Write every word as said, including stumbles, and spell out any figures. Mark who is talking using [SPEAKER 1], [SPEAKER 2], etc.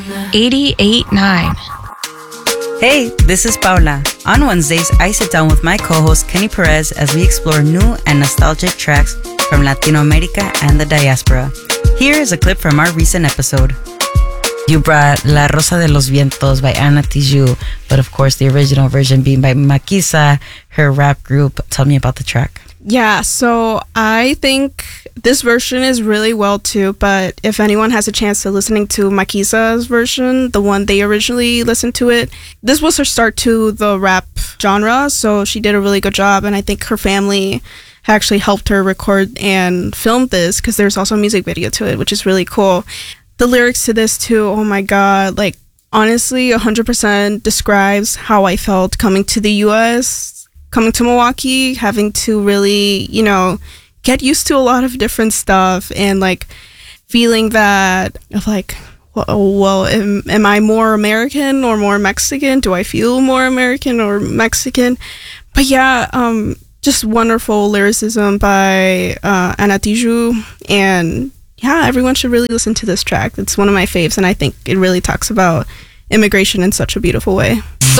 [SPEAKER 1] eighty-eight point nine.
[SPEAKER 2] Hey, this is Paula. On Wednesdays, I sit down with my co-host Kenny Perez as we explore new and nostalgic tracks from Latino America and the diaspora. Here is a clip from our recent episode. You brought La Rosa de los Vientos by Ana Tijoux, but of course the original version being by Maquisa, her rap group. Tell me about the track.
[SPEAKER 3] Yeah, so I think this version is really well too, but if anyone has a chance to listening to Maquisa's version, the one they originally listened to it, this was her start to the rap genre, so she did a really good job, and I think her family actually helped her record and film this, because there's also a music video to it, which is really cool. The lyrics to this too, oh my god, like honestly one hundred percent describes how I felt coming to the U S, coming to Milwaukee, having to really, you know, get used to a lot of different stuff, and like feeling that of like, well, well am, am I more American or more Mexican? Do I feel more American or Mexican? But yeah, um, just wonderful lyricism by uh, Ana Tijoux, and yeah, everyone should really listen to this track. It's one of my faves, and I think it really talks about immigration in such a beautiful way.